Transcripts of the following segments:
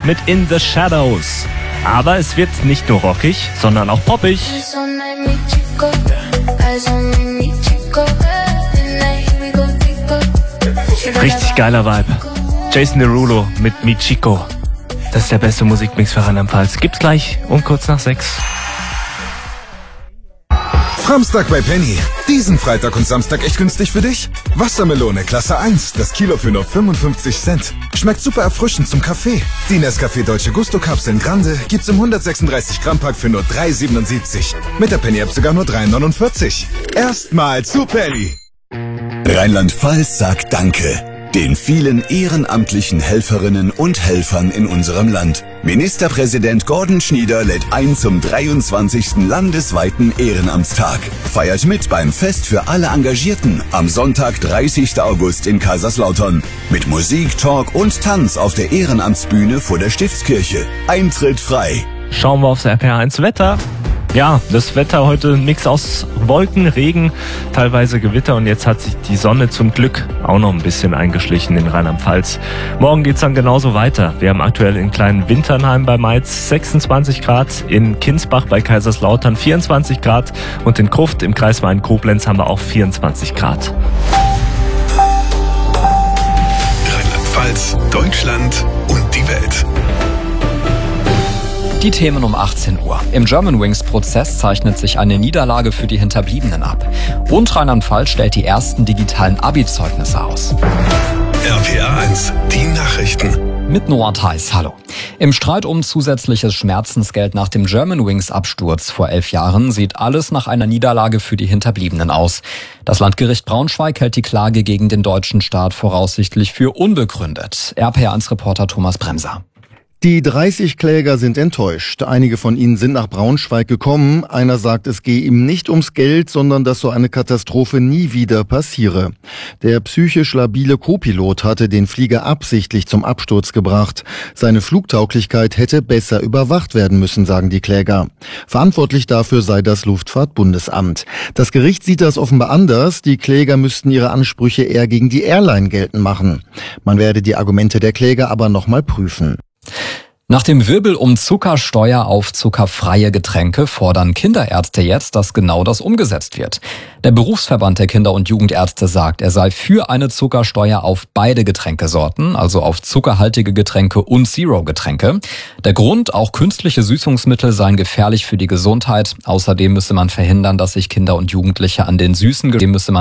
mit In the Shadows. Aber es wird nicht nur rockig, sondern auch poppig. Richtig geiler Vibe. Jason Derulo mit Mi Chico. Das ist der beste Musikmix für Rheinland-Pfalz. Gibt's gleich um kurz nach 6. Samstag bei Penny. Diesen Freitag und Samstag echt günstig für dich? Wassermelone Klasse 1, das Kilo für nur 55 Cent. Schmeckt super erfrischend zum Kaffee. Die Nescafé Dolce Gusto Kapseln Grande gibt's im 136 Gramm Pack für nur 3,77. Mit der Penny App sogar nur 3,49. Erstmal zu Penny. Rheinland-Pfalz sagt Danke den vielen ehrenamtlichen Helferinnen und Helfern in unserem Land. Ministerpräsident Gordon Schnieder lädt ein zum 23. landesweiten Ehrenamtstag. Feiert mit beim Fest für alle Engagierten am Sonntag, 30. August in Kaiserslautern. Mit Musik, Talk und Tanz auf der Ehrenamtsbühne vor der Stiftskirche. Eintritt frei. Schauen wir aufs RPR1 Wetter. Ja, das Wetter heute ein Mix aus Wolken, Regen, teilweise Gewitter und jetzt hat sich die Sonne zum Glück auch noch ein bisschen eingeschlichen in Rheinland-Pfalz. Morgen geht's dann genauso weiter. Wir haben aktuell in kleinen Winternheim bei Mainz 26 Grad, in Kinsbach bei Kaiserslautern 24 Grad und in Kruft im Kreis Main-Koblenz haben wir auch 24 Grad. Rheinland-Pfalz, Deutschland und die Welt. Die Themen um 18 Uhr. Im Germanwings-Prozess zeichnet sich eine Niederlage für die Hinterbliebenen ab. Und Rheinland-Pfalz stellt die ersten digitalen Abi-Zeugnisse aus. RPR1, die Nachrichten. Mit Noah Theis, hallo. Im Streit um zusätzliches Schmerzensgeld nach dem Germanwings-Absturz vor 11 Jahren sieht alles nach einer Niederlage für die Hinterbliebenen aus. Das Landgericht Braunschweig hält die Klage gegen den deutschen Staat voraussichtlich für unbegründet. RPR1-Reporter Thomas Bremser. Die 30 Kläger sind enttäuscht. Einige von ihnen sind nach Braunschweig gekommen. Einer sagt, es gehe ihm nicht ums Geld, sondern dass so eine Katastrophe nie wieder passiere. Der psychisch labile Co-Pilot hatte den Flieger absichtlich zum Absturz gebracht. Seine Flugtauglichkeit hätte besser überwacht werden müssen, sagen die Kläger. Verantwortlich dafür sei das Luftfahrtbundesamt. Das Gericht sieht das offenbar anders. Die Kläger müssten ihre Ansprüche eher gegen die Airline geltend machen. Man werde die Argumente der Kläger aber nochmal prüfen. Nach dem Wirbel um Zuckersteuer auf zuckerfreie Getränke fordern Kinderärzte jetzt, dass genau das umgesetzt wird. Der Berufsverband der Kinder- und Jugendärzte sagt, er sei für eine Zuckersteuer auf beide Getränkesorten, also auf zuckerhaltige Getränke und Zero-Getränke. Der Grund, auch künstliche Süßungsmittel seien gefährlich für die Gesundheit. Außerdem müsse man verhindern, dass sich Kinder und Jugendliche an den süßen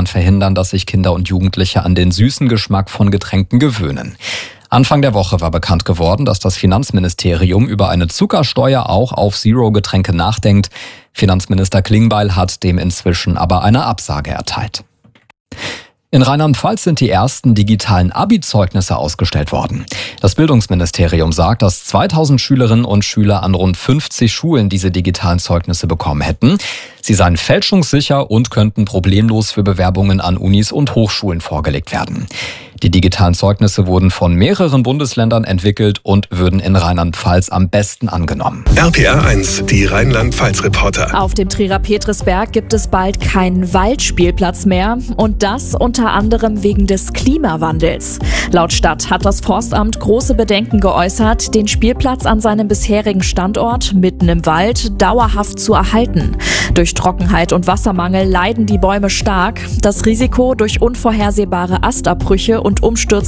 Geschmack von Getränken gewöhnen. Anfang der Woche war bekannt geworden, dass das Finanzministerium über eine Zuckersteuer auch auf Zero-Getränke nachdenkt. Finanzminister Klingbeil hat dem inzwischen aber eine Absage erteilt. In Rheinland-Pfalz sind die ersten digitalen Abi-Zeugnisse ausgestellt worden. Das Bildungsministerium sagt, dass 2000 Schülerinnen und Schüler an rund 50 Schulen diese digitalen Zeugnisse bekommen hätten. Sie seien fälschungssicher und könnten problemlos für Bewerbungen an Unis und Hochschulen vorgelegt werden. Die digitalen Zeugnisse wurden von mehreren Bundesländern entwickelt und würden in Rheinland-Pfalz am besten angenommen. RPR1, die Rheinland-Pfalz-Reporter. Auf dem Trierer Petrisberg gibt es bald keinen Waldspielplatz mehr und das unter anderem wegen des Klimawandels. Laut Stadt hat das Forstamt große Bedenken geäußert, den Spielplatz an seinem bisherigen Standort mitten im Wald dauerhaft zu erhalten. Durch Trockenheit und Wassermangel leiden die Bäume stark. Das Risiko durch unvorhersehbare Astabbrüche und Umstürze